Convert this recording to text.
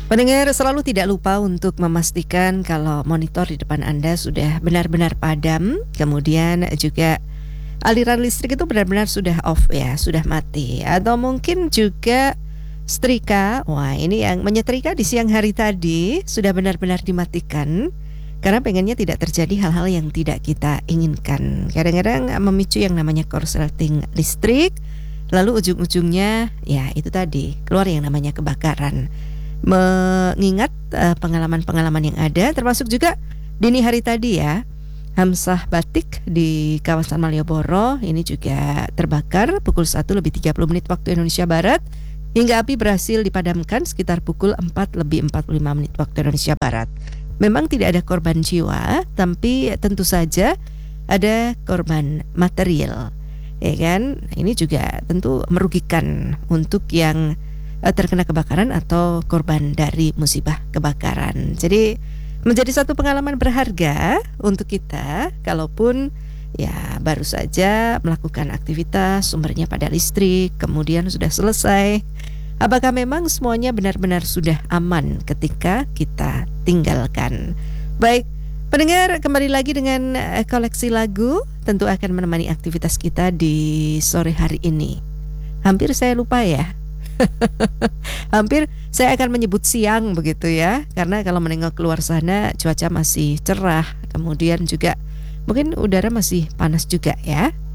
Pendengar selalu tidak lupa untuk memastikan kalau monitor di depan Anda sudah benar-benar padam, kemudian juga aliran listrik itu benar-benar sudah off ya, sudah mati. Atau mungkin juga setrika, wah ini yang menyetrika di siang hari tadi sudah benar-benar dimatikan. Karena pengennya tidak terjadi hal-hal yang tidak kita inginkan. Kadang-kadang memicu yang namanya korsleting listrik, lalu ujung-ujungnya ya itu tadi, keluar yang namanya kebakaran. Mengingat pengalaman-pengalaman yang ada, termasuk juga dini hari tadi ya, Hamsah Batik di kawasan Malioboro ini juga terbakar pukul 1:30 waktu Indonesia Barat, hingga api berhasil dipadamkan sekitar pukul 4:45 waktu Indonesia Barat. Memang tidak ada korban jiwa, tapi tentu saja ada korban material, ya kan? Ini juga tentu merugikan untuk yang terkena kebakaran atau korban dari musibah kebakaran. Jadi menjadi satu pengalaman berharga untuk kita kalaupun ya baru saja melakukan aktivitas sumbernya pada listrik, kemudian sudah selesai. Apakah memang semuanya benar-benar sudah aman ketika kita tinggalkan? Baik, pendengar, kembali lagi dengan koleksi lagu tentu akan menemani aktivitas kita di sore hari ini. Hampir saya lupa ya. Hampir saya akan menyebut siang begitu ya, karena kalau menengok keluar sana cuaca masih cerah, kemudian juga mungkin udara masih panas juga ya.